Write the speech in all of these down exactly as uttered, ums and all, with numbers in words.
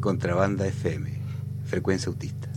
Contrabanda F M, Frecuencia Autista.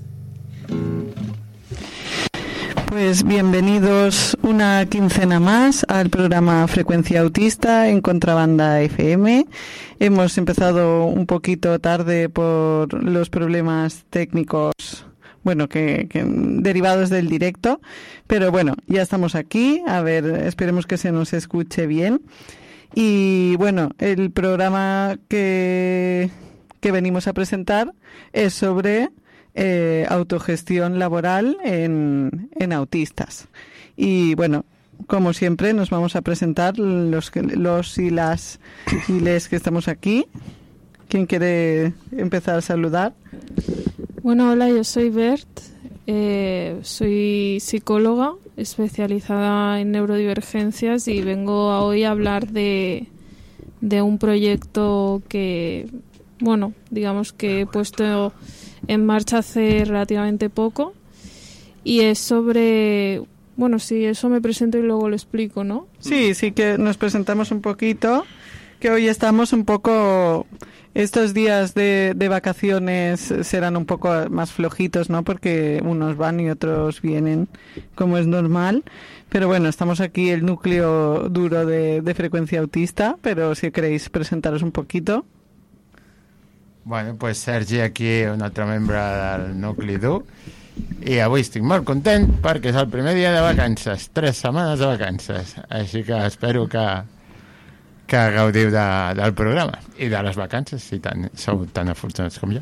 Pues bienvenidos una quincena más al programa Frecuencia Autista en Contrabanda F M. Hemos empezado un poquito tarde por los problemas técnicos, bueno, que, que derivados del directo, pero bueno, ya estamos aquí. A ver, esperemos que se nos escuche bien. Y bueno, el programa que, que venimos a presentar es sobre eh, autogestión laboral en, en autistas. Y bueno, como siempre, nos vamos a presentar los, los y las y les que estamos aquí. ¿Quién quiere empezar a saludar? Bueno, hola, yo soy Bert, eh, soy psicóloga especializada en neurodivergencias y vengo hoy a hablar de, de un proyecto que, bueno, digamos que he puesto en marcha hace relativamente poco y es sobre, bueno, sí, eso me presento y luego lo explico, ¿no? Sí, sí que nos presentamos un poquito, que hoy estamos un poco... Estos días de, de vacaciones serán un poco más flojitos, ¿no? Porque unos van y otros vienen, como es normal. Pero bueno, estamos aquí el núcleo duro de, de Frecuencia Autista, pero si queréis presentaros un poquito. Bueno, pues Sergi aquí, un altre membre del nucli dur, i avui estic molt content perquè és el primer dia de vacances, tres setmanes de vacances, així que espero que que gaudiu de, del programa i de les vacances, si tan, sou tan afortunats com jo.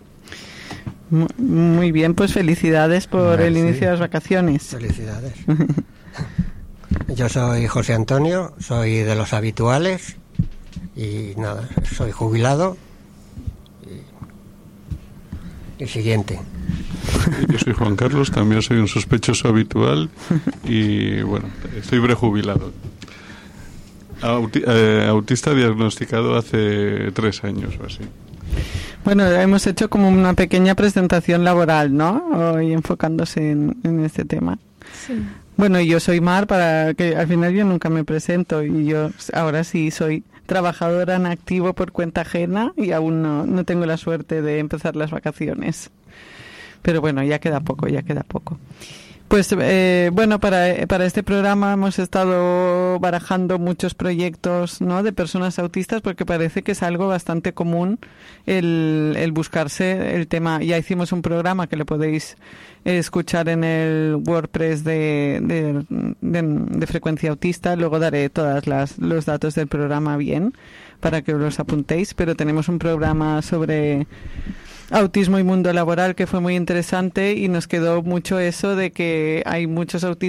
Muy bien, pues felicidades por Merci. El inicio de las vacaciones. Felicidades. Yo soy José Antonio, soy de los habituales y nada, soy jubilado y, y siguiente. Yo soy Juan Carlos, también soy un sospechoso habitual y bueno, estoy prejubilado. Auti- eh, autista diagnosticado hace tres años o así. Bueno, hemos hecho como una pequeña presentación laboral, ¿no? Hoy enfocándose en, en este tema. Sí. Bueno, y yo soy Mar, para que al final yo nunca me presento y yo ahora sí soy trabajadora en activo por cuenta ajena y aún no, no tengo la suerte de empezar las vacaciones. Pero bueno, ya queda poco, ya queda poco. Pues eh, bueno, para, para este programa hemos estado barajando muchos proyectos, ¿no?, de personas autistas, porque parece que es algo bastante común el, el buscarse el tema. Ya hicimos un programa que lo podéis escuchar en el WordPress de, de, de, de Frecuencia Autista. Luego daré todos los datos del programa bien para que os los apuntéis, pero tenemos un programa sobre autismo y mundo laboral que fue muy interesante y nos quedó mucho eso de que hay muchos autistas